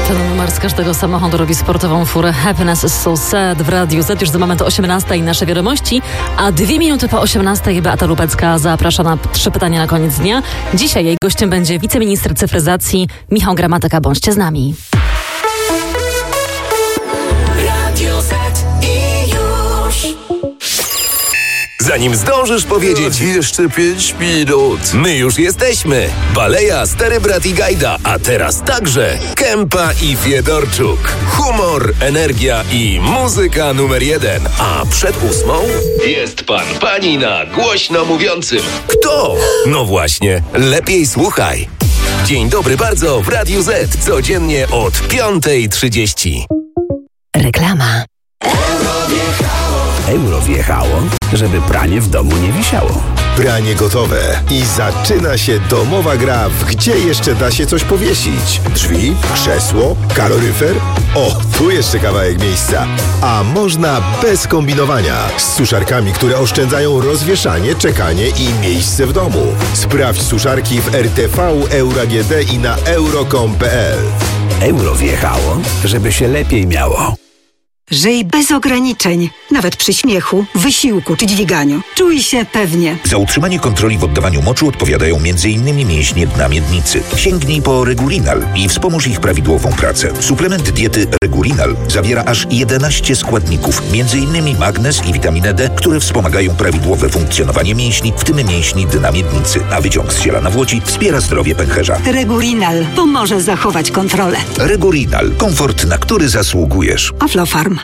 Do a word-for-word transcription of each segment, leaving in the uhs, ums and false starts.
Ten numer z każdego samochodu robi sportową furę Happiness is so sad w Radiu Z. Już za moment o osiemnastej nasze wiadomości, a dwie minuty po osiemnastej Beata Lubecka zaprasza na trzy pytania na koniec dnia. Dzisiaj jej gościem będzie wiceminister cyfryzacji Michał Gramatyka. Bądźcie z nami. Radio Z i już. Zanim zdążysz powiedzieć jeszcze pięć minut. my już jesteśmy. Baleja, Stary Brat i Gajda, a teraz także Kępa i Fiedorczuk. Humor, energia i muzyka numer jeden. A przed ósmą jest pan, pani na głośno mówiącym. Kto? No właśnie, lepiej słuchaj. Dzień dobry bardzo w Radiu Z. Codziennie od piątej trzydzieści. Reklama. Euro wjechało, żeby pranie w domu nie wisiało. Pranie gotowe i zaczyna się domowa gra w gdzie jeszcze da się coś powiesić. Drzwi, krzesło, kaloryfer. O, tu jeszcze kawałek miejsca. A można bez kombinowania. Z suszarkami, które oszczędzają rozwieszanie, czekanie i miejsce w domu. Sprawdź suszarki w R T V, Euro G D i na euro kropka com kropka p l. Euro wjechało, żeby się lepiej miało. Żyj bez ograniczeń, nawet przy śmiechu, wysiłku czy dźwiganiu. Czuj się pewnie. Za utrzymanie kontroli w oddawaniu moczu odpowiadają między innymi mięśnie dna miednicy. Sięgnij po Regulinal i wspomóż ich prawidłową pracę. Suplement diety Regulinal zawiera aż jedenaście składników, między innymi magnez i witaminę D, które wspomagają prawidłowe funkcjonowanie mięśni, w tym mięśni dna miednicy, a wyciąg z ziela nawłoci wspiera zdrowie pęcherza. Regulinal pomoże zachować kontrolę. Regulinal. Komfort, na który zasługujesz. Aflofarm.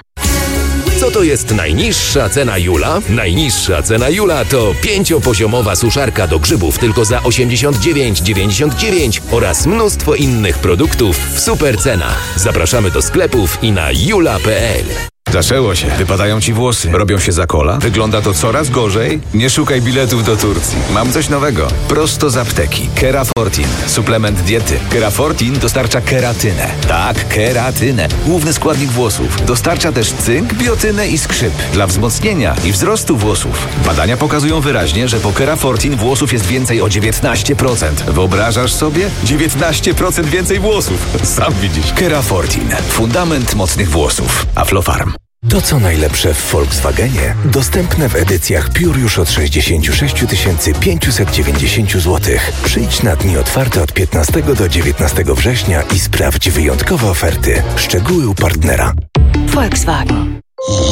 Co to jest najniższa cena Jula? Najniższa cena Jula to pięciopoziomowa suszarka do grzybów tylko za osiemdziesiąt dziewięć dziewięćdziesiąt dziewięć oraz mnóstwo innych produktów w super cenach. Zapraszamy do sklepów i na jula kropka p l. Zaczęło się. Wypadają ci włosy. Robią się za kola. Wygląda to coraz gorzej. Nie szukaj biletów do Turcji. Mam coś nowego. Prosto z apteki. Kerafortin. Suplement diety. Kerafortin dostarcza keratynę. Tak, keratynę. Główny składnik włosów. Dostarcza też cynk, biotynę i skrzyp. Dla wzmocnienia i wzrostu włosów. Badania pokazują wyraźnie, że po Kerafortin włosów jest więcej o dziewiętnaście procent. Wyobrażasz sobie? dziewiętnaście procent więcej włosów. Sam widzisz. Kerafortin. Fundament mocnych włosów. Aflofarm. To co najlepsze w Volkswagenie dostępne w edycjach Pure już od sześćdziesiąt sześć tysięcy pięćset dziewięćdziesiąt złotych. Przyjdź na dni otwarte od piętnastego do dziewiętnastego września i sprawdź wyjątkowe oferty. Szczegóły u partnera. Volkswagen.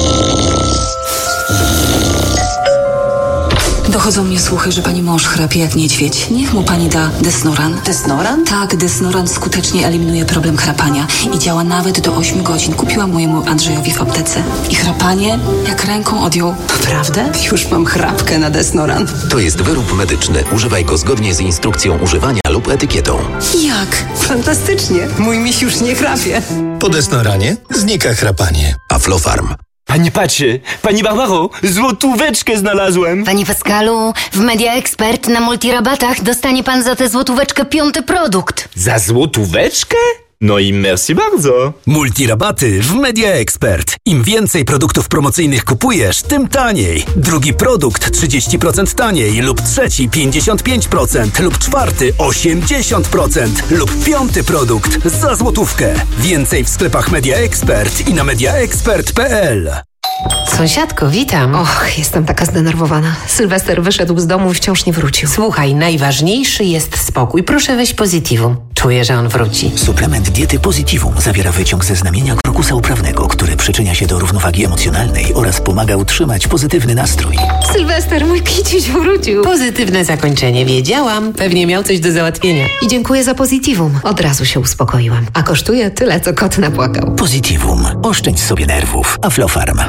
Dochodzą mnie słuchy, że pani mąż chrapie jak niedźwiedź. Niech mu pani da Desnoran. Desnoran? Tak, Desnoran skutecznie eliminuje problem chrapania i działa nawet do ośmiu godzin. Kupiłam mojemu Andrzejowi w aptece. I chrapanie jak ręką odjął. Naprawdę? Już mam chrapkę na Desnoran. To jest wyrób medyczny. Używaj go zgodnie z instrukcją używania lub etykietą. Jak? Fantastycznie. Mój miś już nie chrapie. Po Desnoranie znika chrapanie. Aflofarm. Pani patrzy, pani Barbaro, złotóweczkę znalazłem. Panie Pascalu, w Media Expert na multirabatach dostanie pan za tę złotóweczkę piąty produkt. Za złotóweczkę? No i merci bardzo. Multirabaty w Media Expert. Im więcej produktów promocyjnych kupujesz, tym taniej. Drugi produkt trzydzieści procent taniej lub trzeci pięćdziesiąt pięć procent lub czwarty osiemdziesiąt procent lub piąty produkt za złotówkę. Więcej w sklepach Media Expert i na media expert kropka p l. Sąsiadko, witam. Och, jestem taka zdenerwowana. Sylwester wyszedł z domu i wciąż nie wrócił. Słuchaj, najważniejszy jest spokój. Proszę weź Positivum. Czuję, że on wróci. Suplement diety Positivum zawiera wyciąg ze znamienia krokusa uprawnego, który przyczynia się do równowagi emocjonalnej oraz pomaga utrzymać pozytywny nastrój. Sylwester, mój kiciuś wrócił. Pozytywne zakończenie, wiedziałam. Pewnie miał coś do załatwienia. I dziękuję za Positivum. Od razu się uspokoiłam. A kosztuje tyle, co kot napłakał. Positivum. Oszczędź sobie nerwów. Aflofarm.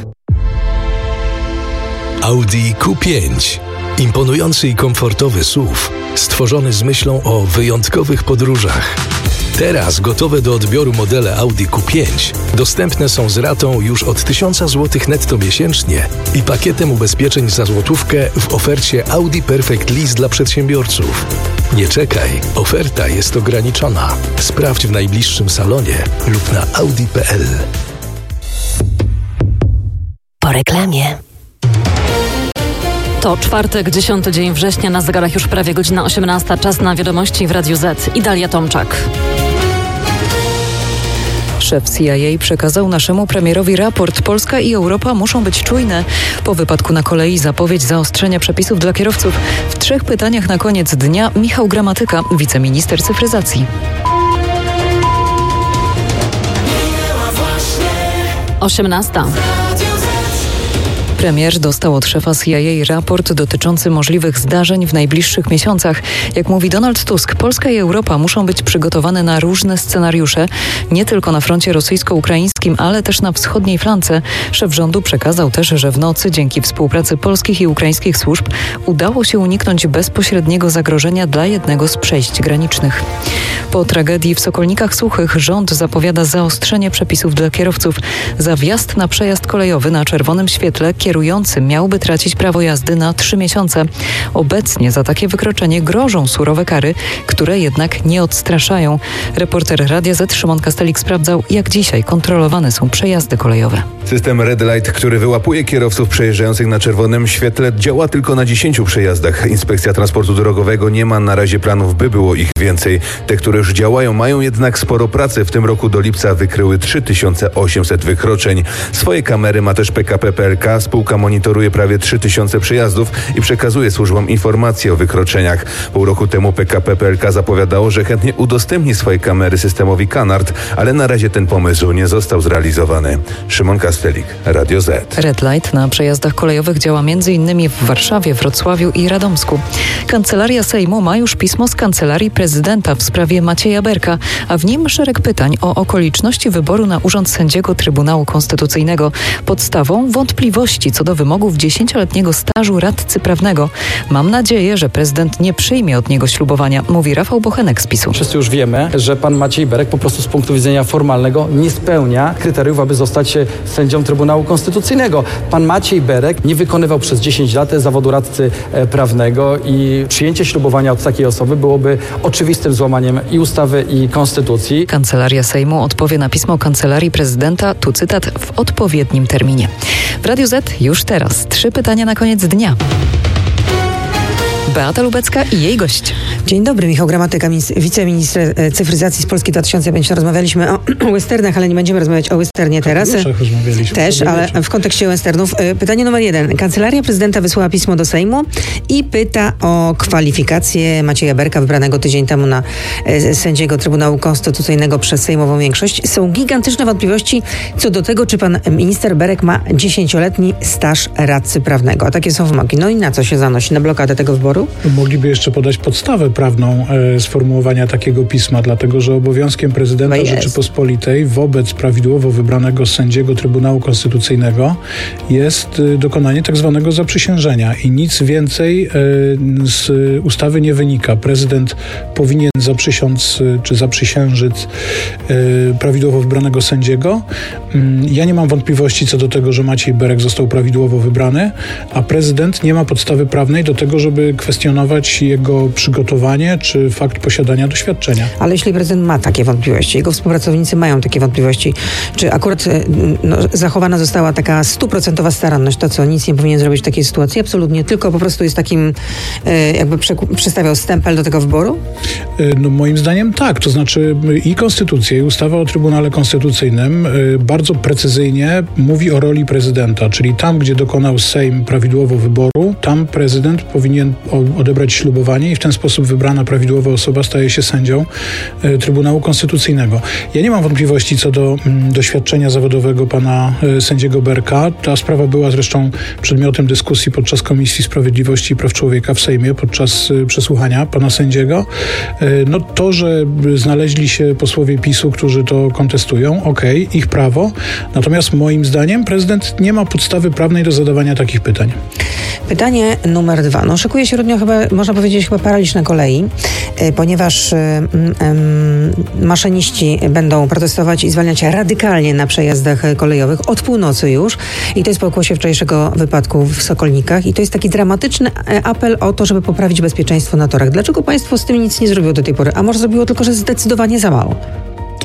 Audi Q pięć. Imponujący i komfortowy S U V, stworzony z myślą o wyjątkowych podróżach. Teraz gotowe do odbioru modele Audi Q pięć dostępne są z ratą już od tysiąc złotych netto miesięcznie i pakietem ubezpieczeń za złotówkę w ofercie Audi Perfect Lease dla przedsiębiorców. Nie czekaj, oferta jest ograniczona. Sprawdź w najbliższym salonie lub na audi kropka p l. Po reklamie. To czwartek, dziesiąty dzień września, na zegarach już prawie godzina osiemnasta. Czas na wiadomości w Radiu Z. I Dalia Tomczak. Szef C I A przekazał naszemu premierowi raport. Polska i Europa muszą być czujne. Po wypadku na kolei zapowiedź zaostrzenia przepisów dla kierowców. W trzech pytaniach na koniec dnia Michał Gramatyka, wiceminister cyfryzacji. osiemnasta. Premier dostał od szefa C I A raport dotyczący możliwych zdarzeń w najbliższych miesiącach. Jak mówi Donald Tusk, Polska i Europa muszą być przygotowane na różne scenariusze, nie tylko na froncie rosyjsko-ukraińskim, ale też na wschodniej flance. Szef rządu przekazał też, że w nocy dzięki współpracy polskich i ukraińskich służb udało się uniknąć bezpośredniego zagrożenia dla jednego z przejść granicznych. Po tragedii w Sokolnikach Suchych rząd zapowiada zaostrzenie przepisów dla kierowców. Za wjazd na przejazd kolejowy na czerwonym świetle kierujący miałby tracić prawo jazdy na trzy miesiące. Obecnie za takie wykroczenie grożą surowe kary, które jednak nie odstraszają. Reporter Radia Z Szymon Kastelik sprawdzał, jak dzisiaj kontrolowane są przejazdy kolejowe. System Red Light, który wyłapuje kierowców przejeżdżających na czerwonym świetle, działa tylko na dziesięciu przejazdach. Inspekcja Transportu Drogowego nie ma na razie planów, by było ich więcej. Te, które już działają, mają jednak sporo pracy. W tym roku do lipca wykryły trzy tysiące osiemset wykroczeń. Swoje kamery ma też P K P P L K. Spółka monitoruje prawie trzy tysiące przejazdów i przekazuje służbom informacje o wykroczeniach. Pół roku temu P K P P L K zapowiadało, że chętnie udostępni swoje kamery systemowi Canard, ale na razie ten pomysł nie został zrealizowany. Szymon Kastelik, Radio Z. Red Light na przejazdach kolejowych działa m.in. w Warszawie, Wrocławiu i Radomsku. Kancelaria Sejmu ma już pismo z Kancelarii Prezydenta w sprawie Macieja Berka, a w nim szereg pytań o okoliczności wyboru na urząd sędziego Trybunału Konstytucyjnego. Podstawą wątpliwości co do wymogów dziesięcioletniego stażu radcy prawnego. Mam nadzieję, że prezydent nie przyjmie od niego ślubowania, mówi Rafał Bochenek z PiSu. Wszyscy już wiemy, że pan Maciej Berek po prostu z punktu widzenia formalnego nie spełnia kryteriów, aby zostać sędzią Trybunału Konstytucyjnego. Pan Maciej Berek nie wykonywał przez dziesięć lat zawodu radcy prawnego i przyjęcie ślubowania od takiej osoby byłoby oczywistym złamaniem i ustawy, i konstytucji. Kancelaria Sejmu odpowie na pismo Kancelarii Prezydenta, tu cytat, w odpowiednim terminie. W Radiu Z już teraz trzy pytania na koniec dnia. Beata Lubecka i jej gość. Dzień dobry, Michał Gramatyka, wiceminister cyfryzacji z Polski dwa tysiące pięć. Rozmawialiśmy o westernach, ale nie będziemy rozmawiać o westernie teraz. Rozmawialiśmy. Też, ale w kontekście westernów. Pytanie numer jeden. Kancelaria Prezydenta wysłała pismo do Sejmu i pyta o kwalifikację Macieja Berka, wybranego tydzień temu na sędziego Trybunału Konstytucyjnego przez sejmową większość. Są gigantyczne wątpliwości co do tego, czy pan minister Berek ma dziesięcioletni staż radcy prawnego. A takie są wymogi. No i na co się zanosi? Na blokadę tego wyboru? Mogliby jeszcze podać podstawę prawną e, sformułowania takiego pisma, dlatego że obowiązkiem prezydenta no Rzeczypospolitej wobec prawidłowo wybranego sędziego Trybunału Konstytucyjnego jest e, dokonanie tak zwanego zaprzysiężenia i nic więcej e, z ustawy nie wynika. Prezydent powinien zaprzysiąc e, czy zaprzysiężyć e, prawidłowo wybranego sędziego. Ja nie mam wątpliwości co do tego, że Maciej Berek został prawidłowo wybrany, a prezydent nie ma podstawy prawnej do tego, żeby kwestionować jego przygotowanie czy fakt posiadania doświadczenia. Ale jeśli prezydent ma takie wątpliwości, jego współpracownicy mają takie wątpliwości, czy akurat no, zachowana została taka stuprocentowa staranność, to co, nic nie powinien zrobić w takiej sytuacji? Absolutnie, tylko po prostu jest takim e, jakby prze, przystawiał stempel do tego wyboru? No moim zdaniem tak, to znaczy i konstytucja, i ustawa o Trybunale Konstytucyjnym bardzo precyzyjnie mówi o roli prezydenta, czyli tam, gdzie dokonał Sejm prawidłowo wyboru, tam prezydent powinien odebrać ślubowanie i w ten sposób wybrana prawidłowa osoba staje się sędzią e, Trybunału Konstytucyjnego. Ja nie mam wątpliwości co do m, doświadczenia zawodowego pana e, sędziego Berka. Ta sprawa była zresztą przedmiotem dyskusji podczas Komisji Sprawiedliwości i Praw Człowieka w Sejmie podczas e, przesłuchania pana sędziego. E, no to, że znaleźli się posłowie PiSu, którzy to kontestują, okej, okay, ich prawo. Natomiast moim zdaniem prezydent nie ma podstawy prawnej do zadawania takich pytań. Pytanie numer dwa. No szykuje się Rudnio chyba, można powiedzieć, chyba paraliż na kolei, ponieważ maszyniści będą protestować i zwalniać radykalnie na przejazdach kolejowych od północy już. I to jest pokłosie wczorajszego wypadku w Sokolnikach. I to jest taki dramatyczny apel o to, żeby poprawić bezpieczeństwo na torach. Dlaczego państwo z tym nic nie zrobiło do tej pory? A może zrobiło tylko, że zdecydowanie za mało?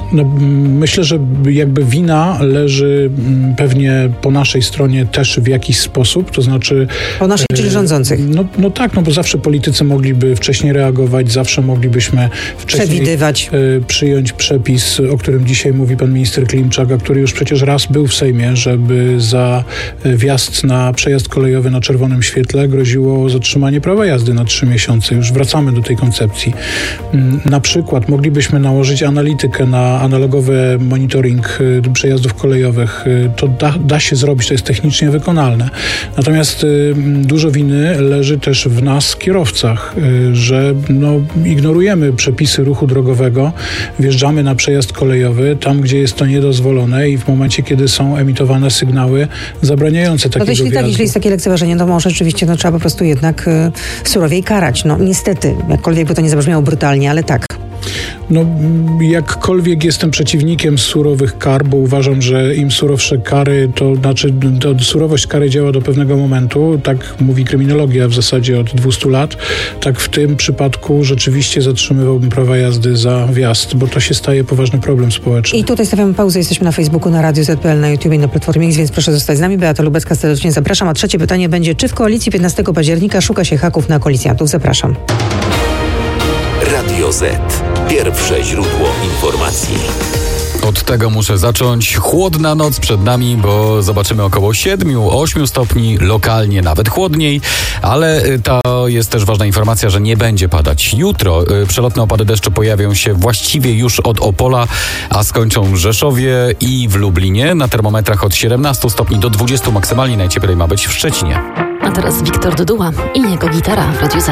No, myślę, że jakby wina leży pewnie po naszej stronie też w jakiś sposób, to znaczy... Po naszej, czyli rządzących? No, no tak, no bo zawsze politycy mogliby wcześniej reagować, zawsze moglibyśmy wcześniej przewidywać. Przyjąć przepis, o którym dzisiaj mówi pan minister Klimczak, a który już przecież raz był w Sejmie, żeby za wjazd na przejazd kolejowy na czerwonym świetle groziło zatrzymanie prawa jazdy na trzy miesiące. Już wracamy do tej koncepcji. Na przykład moglibyśmy nałożyć analitykę na analogowy monitoring przejazdów kolejowych. To da, da się zrobić, to jest technicznie wykonalne. Natomiast dużo winy leży też w nas, kierowcach, że no, ignorujemy przepisy ruchu drogowego, wjeżdżamy na przejazd kolejowy tam, gdzie jest to niedozwolone i w momencie, kiedy są emitowane sygnały zabraniające takiego no to jeśli wjazdu. tak, jeśli jest takie lekceważenie, to może rzeczywiście no, trzeba po prostu jednak y, surowiej karać. No niestety, jakkolwiek by to nie zabrzmiało brutalnie, ale tak. No, jakkolwiek jestem przeciwnikiem surowych kar, bo uważam, że im surowsze kary, to znaczy to surowość kary działa do pewnego momentu, tak mówi kryminologia w zasadzie od dwustu lat, tak w tym przypadku rzeczywiście zatrzymywałbym prawa jazdy za wjazd, bo to się staje poważny problem społeczny. I tutaj stawiamy pauzę, jesteśmy na Facebooku, na Radiu Z P L, na YouTubie, na Platformie X, więc proszę zostać z nami. Beata Lubecka, serdecznie zapraszam. A trzecie pytanie będzie, czy w koalicji piętnastego października szuka się haków na koalicjantów? Zapraszam. Radio Z. Pierwsze źródło informacji. Od tego muszę zacząć. Chłodna noc przed nami, bo zobaczymy około siedem do ośmiu stopni, lokalnie nawet chłodniej, ale to jest też ważna informacja, że nie będzie padać. Jutro przelotne opady deszczu pojawią się właściwie już od Opola, a skończą w Rzeszowie i w Lublinie. Na termometrach od siedemnastu stopni do dwudziestu maksymalnie, najcieplej ma być w Szczecinie. A teraz Wiktor Duduła i jego gitara w Radiu Z.